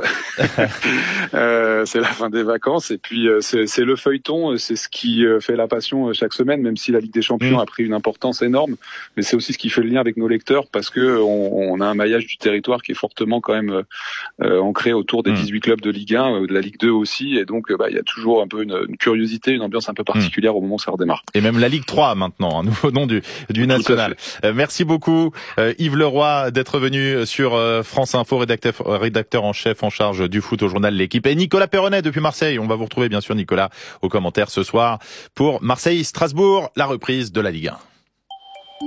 euh, c'est la fin des vacances et puis euh, c'est, c'est le feuilleton, c'est ce qui euh, fait la passion euh, chaque semaine, même si la Ligue des Champions mmh. a pris une importance énorme. Mais c'est aussi ce qui fait le lien avec nos lecteurs parce que on, on a un maillage du territoire qui est fortement quand même euh, ancré autour des mmh. dix-huit clubs de Ligue un, euh, de la Ligue deux aussi. Et donc, bah il y a toujours un peu une, une curiosité, une ambiance un peu particulière mmh. au moment où ça redémarre. Et même la Ligue trois maintenant, un nouveau nom du, du national. Euh, merci beaucoup euh, Yves Leroy d'être venu sur euh, France Info, rédacteur rédacteur en chef en charge du foot au journal L'Équipe, et Nicolas Perronnet depuis Marseille. On va vous retrouver bien sûr Nicolas aux commentaires ce soir pour Marseille-Strasbourg, la reprise de la Ligue un.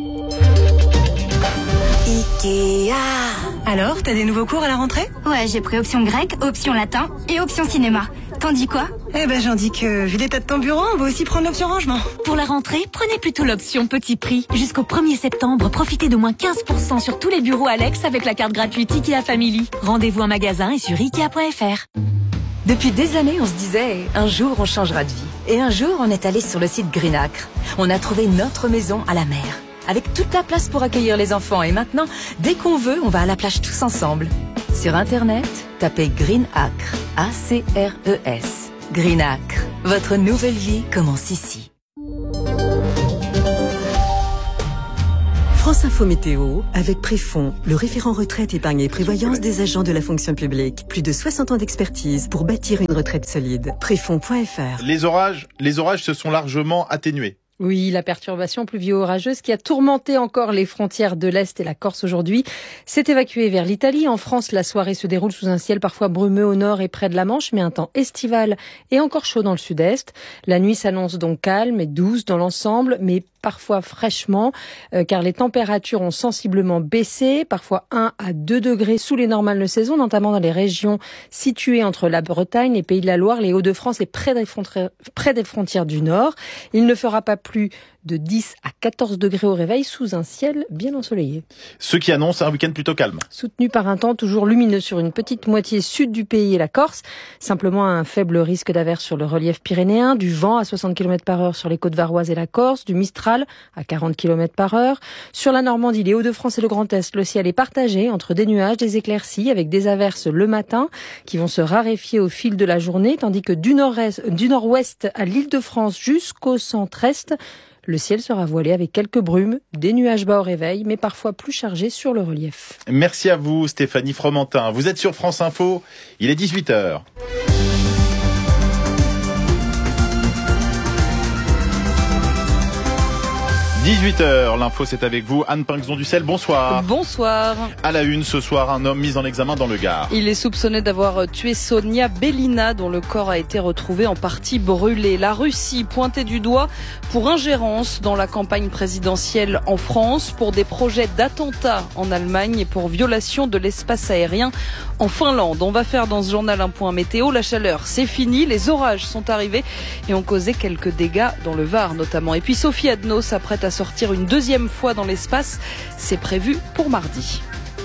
Ikea. Alors, t'as des nouveaux cours à la rentrée? Ouais, j'ai pris option grecque, option latin et option cinéma. T'en dis quoi? Eh ben j'en dis que, vu l'état de ton bureau, on va aussi prendre l'option rangement. Pour la rentrée, prenez plutôt l'option petit prix. Jusqu'au premier septembre, profitez de moins quinze pour cent sur tous les bureaux Alex avec la carte gratuite IKEA Family. Rendez-vous en magasin et sur ikea point f r. Depuis des années, on se disait, un jour on changera de vie. Et un jour, on est allé sur le site Greenacre. On a trouvé notre maison à la mer, avec toute la place pour accueillir les enfants. Et maintenant, dès qu'on veut, on va à la plage tous ensemble. Sur Internet, tapez Greenacre, A C R E S. Greenacre, votre nouvelle vie commence ici. France Info Météo, avec Préfond, le référent retraite, épargne et prévoyance des agents de la fonction publique. Plus de soixante ans d'expertise pour bâtir une retraite solide. Préfond point f r. Les orages, les orages se sont largement atténués. Oui, la perturbation pluvio-orageuse qui a tourmenté encore les frontières de l'Est et la Corse aujourd'hui s'est évacuée vers l'Italie. En France, la soirée se déroule sous un ciel parfois brumeux au nord et près de la Manche, mais un temps estival et encore chaud dans le sud-est. La nuit s'annonce donc calme et douce dans l'ensemble, mais parfois fraîchement, euh, car les températures ont sensiblement baissé, parfois un à deux degrés sous les normales de saison, notamment dans les régions situées entre la Bretagne, les Pays de la Loire, les Hauts-de-France et près des frontières, près des frontières du Nord. Il ne fera pas plus de dix à quatorze degrés au réveil sous un ciel bien ensoleillé. Ce qui annonce un week-end plutôt calme. Soutenu par un temps toujours lumineux sur une petite moitié sud du pays et la Corse. Simplement un faible risque d'averse sur le relief pyrénéen, du vent à soixante kilomètres par heure sur les côtes varoises et la Corse, du Mistral à quarante kilomètres par heure. Sur la Normandie, les Hauts-de-France et le Grand Est, le ciel est partagé entre des nuages, des éclaircies avec des averses le matin qui vont se raréfier au fil de la journée, tandis que du nord-est, du nord-ouest à l'Île-de-France jusqu'au centre-est, le ciel sera voilé avec quelques brumes, des nuages bas au réveil, mais parfois plus chargés sur le relief. Merci à vous, Stéphanie Fromentin. Vous êtes sur France Info, il est dix-huit heures. dix-huit heures, l'info c'est avec vous, Anne Pinxon-Ducel, bonsoir. Bonsoir. À la une ce soir, un homme mis en examen dans le Gard. Il est soupçonné d'avoir tué Sonia Belina, dont le corps a été retrouvé en partie brûlé. La Russie pointée du doigt pour ingérence dans la campagne présidentielle en France, pour des projets d'attentats en Allemagne et pour violation de l'espace aérien en Finlande. On va faire dans ce journal un point météo. La chaleur, c'est fini, les orages sont arrivés et ont causé quelques dégâts dans le Var notamment. Et puis Sophie Adno s'apprête à sortir une deuxième fois dans l'espace. C'est prévu pour mardi.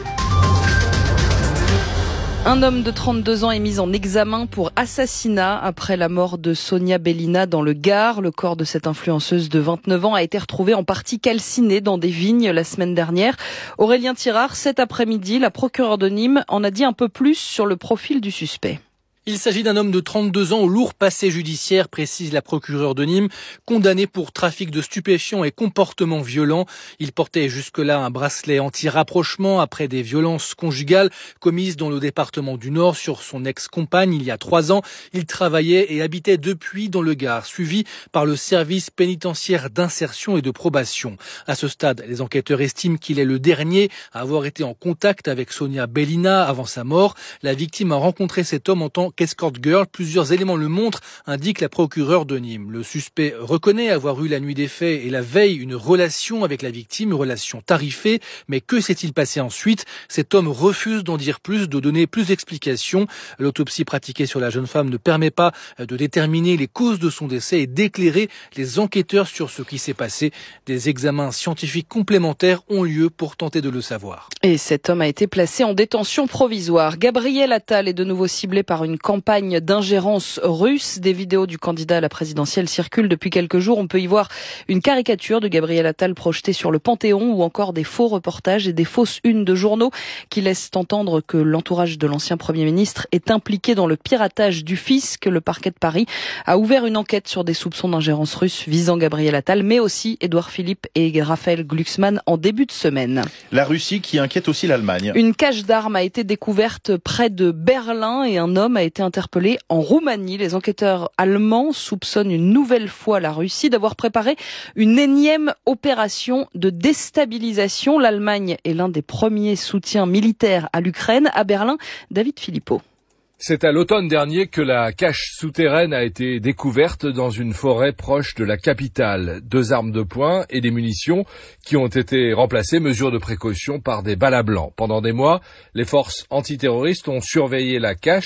Un homme de trente-deux ans est mis en examen pour assassinat après la mort de Sonia Belina dans le Gard. Le corps de cette influenceuse de vingt-neuf ans a été retrouvé en partie calciné dans des vignes la semaine dernière. Aurélien Tirard, cet après-midi, la procureure de Nîmes en a dit un peu plus sur le profil du suspect. Il s'agit d'un homme de trente-deux ans au lourd passé judiciaire, précise la procureure de Nîmes, condamné pour trafic de stupéfiants et comportement violent. Il portait jusque-là un bracelet anti-rapprochement après des violences conjugales commises dans le département du Nord sur son ex-compagne il y a trois ans. Il travaillait et habitait depuis dans le Gard, suivi par le service pénitentiaire d'insertion et de probation. À ce stade, les enquêteurs estiment qu'il est le dernier à avoir été en contact avec Sonia Belina avant sa mort. La victime a rencontré cet homme en tant qu'escort girl. Plusieurs éléments le montrent, indique la procureure de Nîmes. Le suspect reconnaît avoir eu la nuit des faits et la veille une relation avec la victime, une relation tarifée. Mais que s'est-il passé ensuite? Cet homme refuse d'en dire plus, de donner plus d'explications. L'autopsie pratiquée sur la jeune femme ne permet pas de déterminer les causes de son décès et d'éclairer les enquêteurs sur ce qui s'est passé. Des examens scientifiques complémentaires ont lieu pour tenter de le savoir. Et cet homme a été placé en détention provisoire. Gabriel Attal est de nouveau ciblé par une campagne d'ingérence russe. Des vidéos du candidat à la présidentielle circulent depuis quelques jours. On peut y voir une caricature de Gabriel Attal projetée sur le Panthéon ou encore des faux reportages et des fausses unes de journaux qui laissent entendre que l'entourage de l'ancien Premier ministre est impliqué dans le piratage du fisc. Le parquet de Paris a ouvert une enquête sur des soupçons d'ingérence russe visant Gabriel Attal, mais aussi Édouard Philippe et Raphaël Glucksmann en début de semaine. La Russie qui inquiète aussi l'Allemagne. Une cache d'armes a été découverte près de Berlin et un homme a été interpellé en Roumanie. Les enquêteurs allemands soupçonnent une nouvelle fois la Russie d'avoir préparé une énième opération de déstabilisation. L'Allemagne est l'un des premiers soutiens militaires à l'Ukraine. À Berlin, David Philippot. C'est à l'automne dernier que la cache souterraine a été découverte dans une forêt proche de la capitale. Deux armes de poing et des munitions qui ont été remplacées, mesure de précaution, par des balles à blanc. Pendant des mois, les forces antiterroristes ont surveillé la cache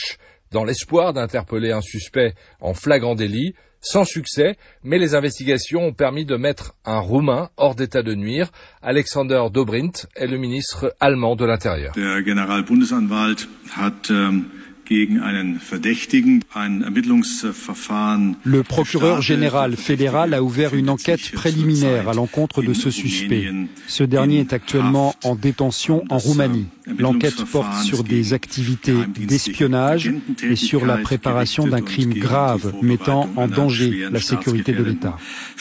dans l'espoir d'interpeller un suspect en flagrant délit. Sans succès, mais les investigations ont permis de mettre un Roumain hors d'état de nuire. Alexander Dobrindt est le ministre allemand de l'Intérieur. Der Generalbundesanwalt hat gegen einen Verdächtigen ein Ermittlungsverfahren. Le procureur général fédéral a ouvert une enquête préliminaire à l'encontre de ce suspect. Ce dernier est actuellement en détention en Roumanie. L'enquête porte sur des activités d'espionnage et sur la préparation d'un crime grave mettant en danger la sécurité de l'État.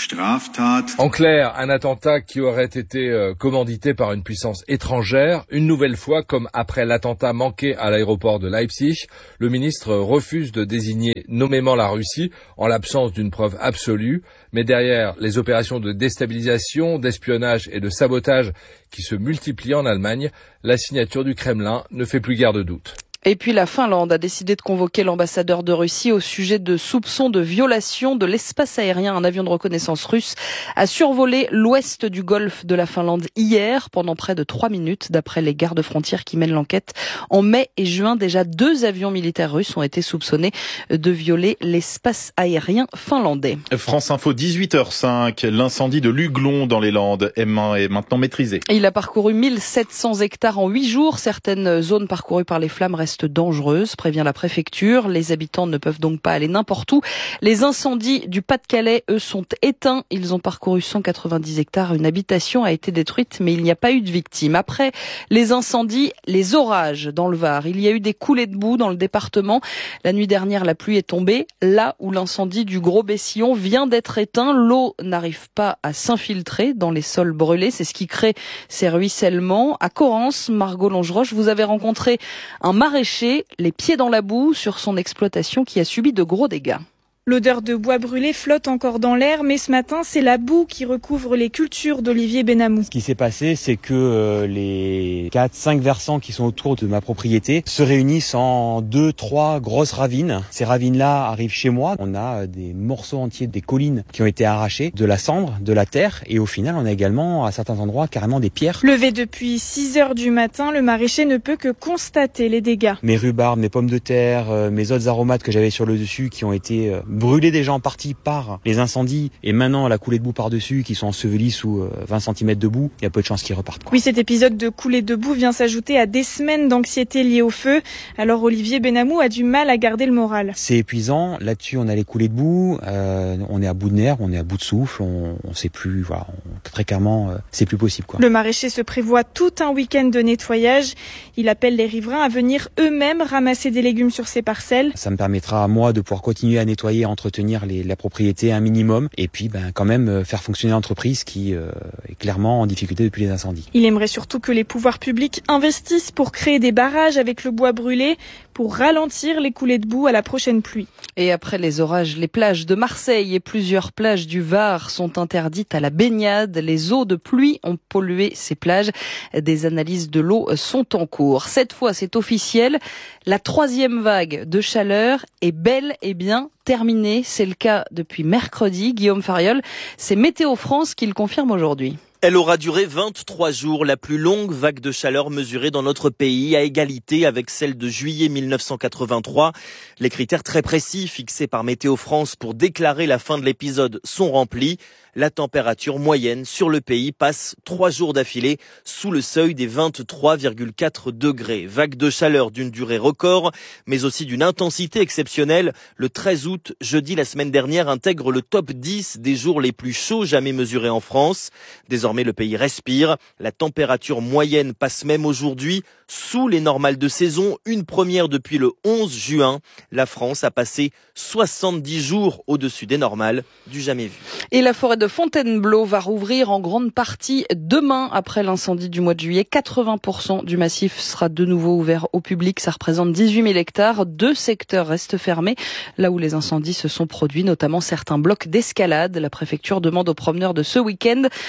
En clair, un attentat qui aurait été euh, commandité par une puissance étrangère. Une nouvelle fois, comme après l'attentat manqué à l'aéroport de Leipzig, le ministre refuse de désigner nommément la Russie en l'absence d'une preuve absolue. Mais derrière les opérations de déstabilisation, d'espionnage et de sabotage qui se multiplient en Allemagne, la signature du Kremlin ne fait plus guère de doute. Et puis la Finlande a décidé de convoquer l'ambassadeur de Russie au sujet de soupçons de violation de l'espace aérien. Un avion de reconnaissance russe a survolé l'ouest du golfe de la Finlande hier pendant près de trois minutes, d'après les gardes frontières qui mènent l'enquête. En mai et juin, déjà deux avions militaires russes ont été soupçonnés de violer l'espace aérien finlandais. France Info, dix-huit heures cinq. L'incendie de Luglon dans les Landes est maintenant maîtrisé. Il a parcouru mille sept cents hectares en huit jours. Certaines zones parcourues par les flammes restent dangereuse, prévient la préfecture. Les habitants ne peuvent donc pas aller n'importe où. Les incendies du Pas-de-Calais, eux, sont éteints. Ils ont parcouru cent quatre-vingt-dix hectares. Une habitation a été détruite, mais il n'y a pas eu de victimes. Après les incendies, les orages dans le Var. Il y a eu des coulées de boue dans le département. La nuit dernière, la pluie est tombée. Là où l'incendie du Gros-Bessillon vient d'être éteint, l'eau n'arrive pas à s'infiltrer dans les sols brûlés. C'est ce qui crée ces ruissellements. À Corrence, Margot Longeroche, vous avez rencontré un maraîcher les pieds dans la boue sur son exploitation qui a subi de gros dégâts. L'odeur de bois brûlé flotte encore dans l'air, mais ce matin, c'est la boue qui recouvre les cultures d'Olivier Benamou. Ce qui s'est passé, c'est que euh, les quatre cinq versants qui sont autour de ma propriété se réunissent en deux trois grosses ravines. Ces ravines-là arrivent chez moi. On a des morceaux entiers des collines qui ont été arrachés, de la cendre, de la terre, et au final, on a également, à certains endroits, carrément des pierres. Levé depuis six heures du matin, le maraîcher ne peut que constater les dégâts. Mes rhubarbes, mes pommes de terre, euh, mes autres aromates que j'avais sur le dessus qui ont été euh, brûlés déjà en partie par les incendies et maintenant la coulée de boue par-dessus qui sont ensevelis sous vingt centimètres de boue, il y a peu de chances qu'ils repartent. Oui, cet épisode de coulée de boue vient s'ajouter à des semaines d'anxiété liée au feu. Alors Olivier Benamou a du mal à garder le moral. C'est épuisant, là-dessus on a les coulées de boue, euh, on est à bout de nerfs, on est à bout de souffle, on, on sait plus, voilà, on, très clairement euh, c'est plus possible, quoi. Le maraîcher se prévoit tout un week-end de nettoyage. Il appelle les riverains à venir eux-mêmes ramasser des légumes sur ses parcelles. Ça me permettra à moi de pouvoir continuer à nettoyer, à entretenir Les, la propriété un minimum et puis ben, quand même faire fonctionner l'entreprise qui euh, est clairement en difficulté depuis les incendies. Il aimerait surtout que les pouvoirs publics investissent pour créer des barrages avec le bois brûlé pour ralentir les coulées de boue à la prochaine pluie. Et après les orages, les plages de Marseille et plusieurs plages du Var sont interdites à la baignade. Les eaux de pluie ont pollué ces plages. Des analyses de l'eau sont en cours. Cette fois, c'est officiel. La troisième vague de chaleur est bel et bien terminée. C'est le cas depuis mercredi. Guillaume Fariol, c'est Météo France qui le confirme aujourd'hui. Elle aura duré vingt-trois jours, la plus longue vague de chaleur mesurée dans notre pays, à égalité avec celle de juillet mille neuf cent quatre-vingt-trois. Les critères très précis fixés par Météo France pour déclarer la fin de l'épisode sont remplis. La température moyenne sur le pays passe trois jours d'affilée sous le seuil des vingt-trois virgule quatre degrés. Vague de chaleur d'une durée record, mais aussi d'une intensité exceptionnelle. Le treize août, jeudi la semaine dernière, intègre le top dix des jours les plus chauds jamais mesurés en France. Désormais, le pays respire. La température moyenne passe même aujourd'hui sous les normales de saison, une première depuis le onze juin. La France a passé soixante-dix jours au-dessus des normales, du jamais vu. Et la forêt de Fontainebleau va rouvrir en grande partie demain après l'incendie du mois de juillet. quatre-vingts pour cent du massif sera de nouveau ouvert au public. Ça représente dix-huit mille hectares. Deux secteurs restent fermés, là où les incendies se sont produits, notamment certains blocs d'escalade. La préfecture demande aux promeneurs de ce week-end de ne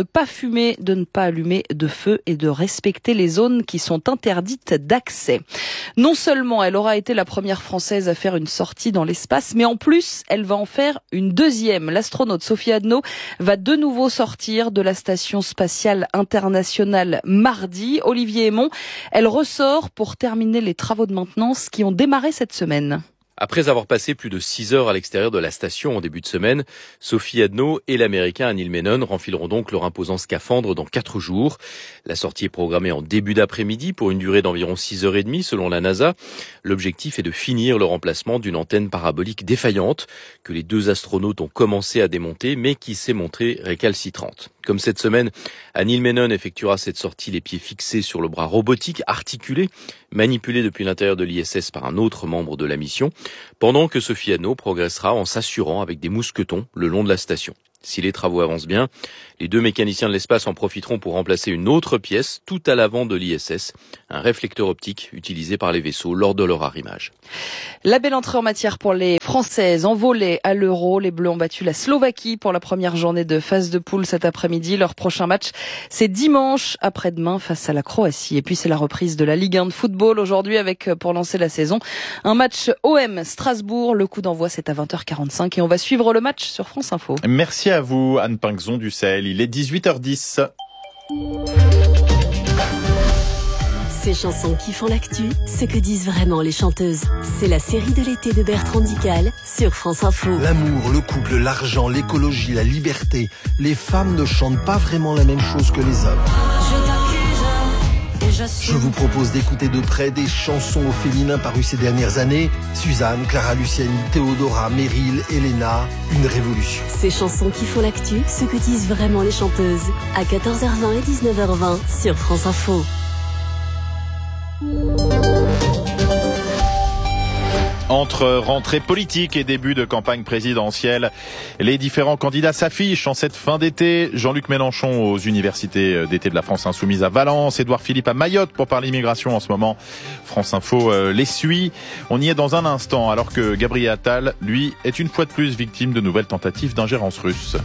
pas fumer, de ne pas allumer de feu et de respecter les zones qui sont interdites d'accès. Non seulement elle aura été la première Française à faire une sortie dans l'espace, mais en plus, elle va en faire une deuxième. L'astronaute Sophie Adno va de nouveau sortir de la station spatiale internationale mardi. Olivier Aymon, elle ressort pour terminer les travaux de maintenance qui ont démarré cette semaine. Après avoir passé plus de six heures à l'extérieur de la station en début de semaine, Sophie Adno et l'Américain Neil Menon renfileront donc leur imposant scaphandre dans quatre jours. La sortie est programmée en début d'après-midi pour une durée d'environ six heures trente selon la NASA. L'objectif est de finir le remplacement d'une antenne parabolique défaillante que les deux astronautes ont commencé à démonter mais qui s'est montrée récalcitrante. Comme cette semaine, Neil Menon effectuera cette sortie les pieds fixés sur le bras robotique articulé, manipulé depuis l'intérieur de l'I S S par un autre membre de la mission, pendant que Sophie Adno progressera en s'assurant avec des mousquetons le long de la station. Si les travaux avancent bien, les deux mécaniciens de l'espace en profiteront pour remplacer une autre pièce tout à l'avant de l'I S S, un réflecteur optique utilisé par les vaisseaux lors de leur arrimage. La belle entrée en matière pour les Françaises en volley à l'Euro. Les Bleus ont battu la Slovaquie pour la première journée de phase de poule cet après-midi. Leur prochain match, c'est dimanche après-demain face à la Croatie. Et puis c'est la reprise de la Ligue un de football aujourd'hui avec, pour lancer la saison, un match O M Strasbourg. Le coup d'envoi, c'est à vingt heures quarante-cinq et on va suivre le match sur France Info. Merci à vous, Anne Pinxon du Sahel. Il est dix-huit heures dix. Ces chansons qui font l'actu, ce que disent vraiment les chanteuses. C'est la série de l'été de Bertrand Dical sur France Info. L'amour, le couple, l'argent, l'écologie, la liberté. Les femmes ne chantent pas vraiment la même chose que les hommes. Je vous propose d'écouter de près des chansons au féminin parues ces dernières années. Suzanne, Clara Luciani, Théodora, Meryl, Elena, une révolution. Ces chansons qui font l'actu, ce que disent vraiment les chanteuses. À quatorze heures vingt et dix-neuf heures vingt sur France Info. Entre rentrée politique et début de campagne présidentielle, les différents candidats s'affichent en cette fin d'été. Jean-Luc Mélenchon aux universités d'été de la France Insoumise à Valence, Édouard Philippe à Mayotte pour parler immigration en ce moment. France Info euh, les suit. On y est dans un instant alors que Gabriel Attal, lui, est une fois de plus victime de nouvelles tentatives d'ingérence russe.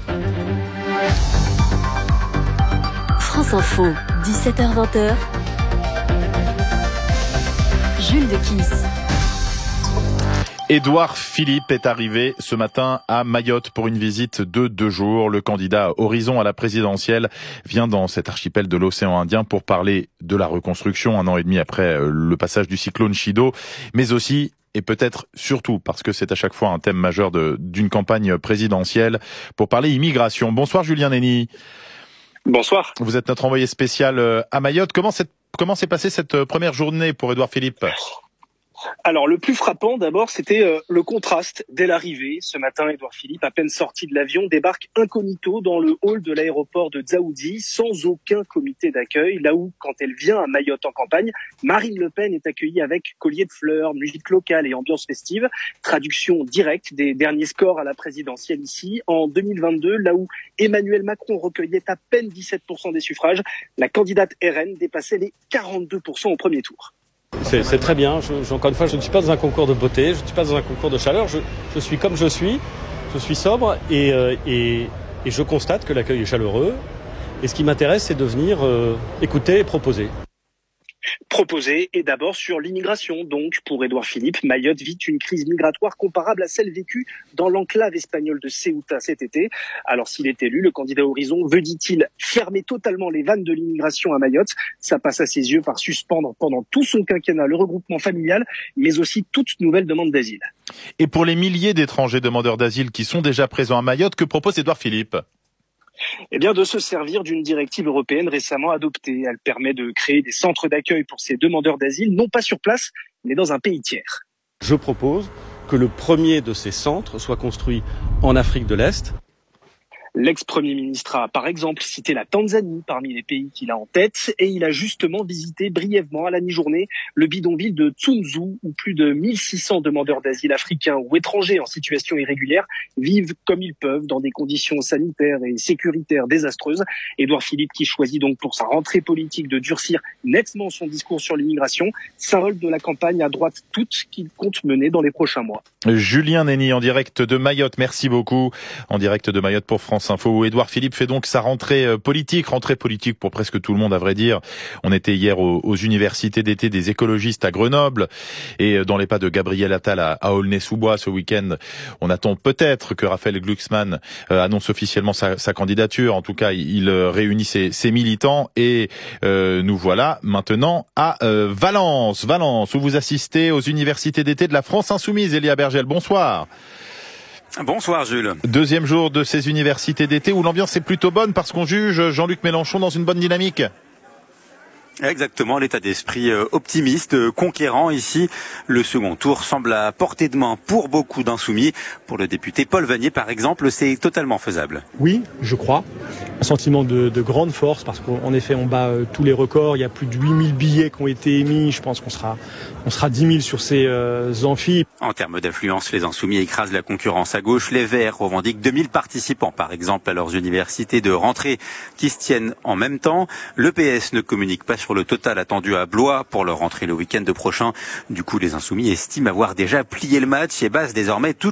France Info, dix-sept heures vingt. Jules de Kiss. Édouard Philippe est arrivé ce matin à Mayotte pour une visite de deux jours. Le candidat Horizon à la présidentielle vient dans cet archipel de l'océan Indien pour parler de la reconstruction un an et demi après le passage du cyclone Chido, mais aussi et peut-être surtout parce que c'est à chaque fois un thème majeur de, d'une campagne présidentielle pour parler immigration. Bonsoir Julien Nény. Bonsoir. Vous êtes notre envoyé spécial à Mayotte. Comment, cette, comment s'est passée cette première journée pour Édouard Philippe ? Alors, le plus frappant, d'abord, c'était euh, le contraste dès l'arrivée. Ce matin, Édouard Philippe, à peine sorti de l'avion, débarque incognito dans le hall de l'aéroport de Dzaoudzi, sans aucun comité d'accueil, là où, quand elle vient à Mayotte en campagne, Marine Le Pen est accueillie avec collier de fleurs, musique locale et ambiance festive. Traduction directe des derniers scores à la présidentielle ici. En deux mille vingt-deux, là où Emmanuel Macron recueillait à peine dix-sept pour cent des suffrages, la candidate R N dépassait les quarante-deux pour cent au premier tour. C'est, c'est très bien. Je, je, encore une fois, je ne suis pas dans un concours de beauté, je ne suis pas dans un concours de chaleur. Je, je suis comme je suis, je suis sobre et, euh, et, et je constate que l'accueil est chaleureux. Et ce qui m'intéresse, c'est de venir euh, écouter et proposer. Proposé et d'abord sur l'immigration. Donc, pour Édouard Philippe, Mayotte vit une crise migratoire comparable à celle vécue dans l'enclave espagnole de Ceuta cet été. Alors, s'il est élu, le candidat Horizon veut, dit-il, fermer totalement les vannes de l'immigration à Mayotte. Ça passe à ses yeux par suspendre pendant tout son quinquennat le regroupement familial, mais aussi toute nouvelle demande d'asile. Et pour les milliers d'étrangers demandeurs d'asile qui sont déjà présents à Mayotte, que propose Édouard Philippe ? Eh bien, de se servir d'une directive européenne récemment adoptée. Elle permet de créer des centres d'accueil pour ces demandeurs d'asile, non pas sur place, mais dans un pays tiers. Je propose que le premier de ces centres soit construit en Afrique de l'Est. L'ex-premier ministre a par exemple cité la Tanzanie parmi les pays qu'il a en tête et il a justement visité brièvement à la mi-journée le bidonville de Tsunzu où plus de mille six cents demandeurs d'asile africains ou étrangers en situation irrégulière vivent comme ils peuvent dans des conditions sanitaires et sécuritaires désastreuses. Édouard Philippe qui choisit donc pour sa rentrée politique de durcir nettement son discours sur l'immigration, symbole de la campagne à droite toute qu'il compte mener dans les prochains mois. Julien Nény en direct de Mayotte, merci beaucoup. En direct de Mayotte pour France France Info où Édouard Philippe fait donc sa rentrée politique, rentrée politique pour presque tout le monde à vrai dire. On était hier aux, aux universités d'été des écologistes à Grenoble et dans les pas de Gabriel Attal à, à Aulnay-sous-Bois ce week-end. On attend peut-être que Raphaël Glucksmann euh, annonce officiellement sa, sa candidature. En tout cas, il, il réunit ses, ses militants et euh, nous voilà maintenant à euh, Valence. Valence, où vous assistez aux universités d'été de la France Insoumise. Elia Bergel, bonsoir. Bonsoir Jules. Deuxième jour de ces universités d'été où l'ambiance est plutôt bonne parce qu'on juge Jean-Luc Mélenchon dans une bonne dynamique. Exactement, l'état d'esprit optimiste, conquérant ici. Le second tour semble à portée de main pour beaucoup d'insoumis. Pour le député Paul Vannier, par exemple, c'est totalement faisable. Oui, je crois. Un sentiment de, de grande force parce qu'en effet, on bat euh, tous les records. Il y a plus de huit mille billets qui ont été émis. Je pense qu'on sera, on sera dix mille sur ces euh, amphis. En termes d'affluence, les insoumis écrasent la concurrence à gauche. Les Verts revendiquent deux mille participants, par exemple, à leurs universités de rentrée qui se tiennent en même temps. Le P S ne communique pas sur le total attendu à Blois pour leur rentrée le week-end prochain. Du coup, les insoumis estiment avoir déjà plié le match et basent désormais toute